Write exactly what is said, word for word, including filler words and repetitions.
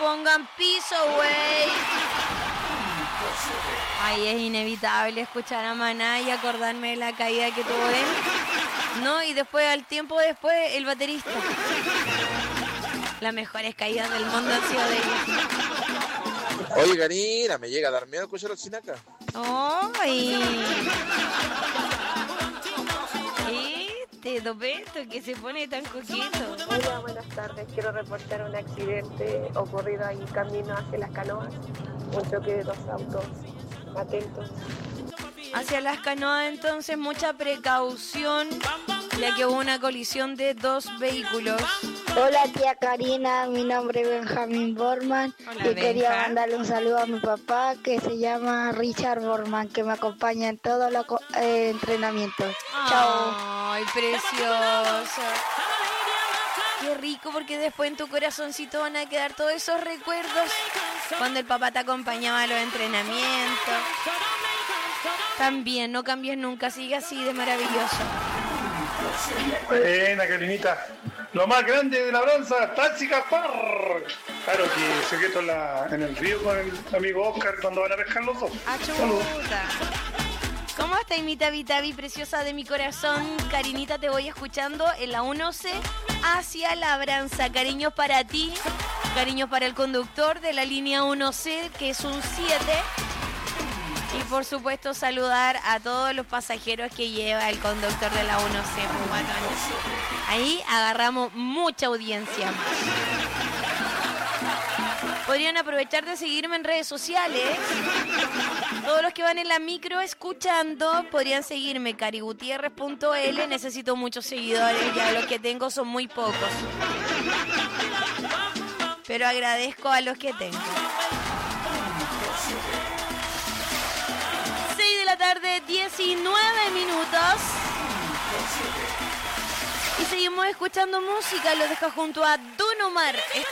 pongan piso, güey. Ay, es inevitable escuchar a Maná y acordarme de la caída que tuvo él. No, y después, al tiempo después, el baterista. Las mejores caídas del mundo han sido de ellos. Oye, Karina, me llega a dar miedo escuchar al Sinaca. ¡Ay! Este dopeto que se pone tan coqueto. Hola, buenas tardes. Quiero reportar un accidente ocurrido ahí camino hacia Las Canoas. Un choque de dos autos. Atentos. Hacia Las Canoas, entonces, mucha precaución, ya que hubo una colisión de dos vehículos. Hola tía Karina, mi nombre es Benjamín Borman. Hola, y quería Benja. mandarle un saludo a mi papá que se llama Richard Borman, que me acompaña en todos los eh, entrenamientos. Chao. Ay, precioso. Qué rico, porque después en tu corazoncito van a quedar todos esos recuerdos cuando el papá te acompañaba a los entrenamientos. También, no cambies nunca, sigue así de maravilloso. Buena, Karinita. Lo más grande de la Labranza, Taxi Gaspar. Claro que se quedó en, la, en el río con el amigo Oscar cuando van a pescar los dos. Saludos. Achuta. ¿Cómo está mi Tavi Tavi, preciosa de mi corazón? Karinita, te voy escuchando en la uno C hacia Labranza. Cariños para ti, cariños para el conductor de la línea uno C, que es un siete. Y por supuesto saludar a todos los pasajeros que lleva el conductor de la uno C, Pumatones. Ahí agarramos mucha audiencia más. Podrían aprovechar de seguirme en redes sociales. Todos los que van en la micro escuchando podrían seguirme, carigutierrez punto ele. Necesito muchos seguidores, ya los que tengo son muy pocos. Pero agradezco a los que tengo. seis de la tarde, diecinueve minutos. Y seguimos escuchando música. Lo dejo junto a Don Omar.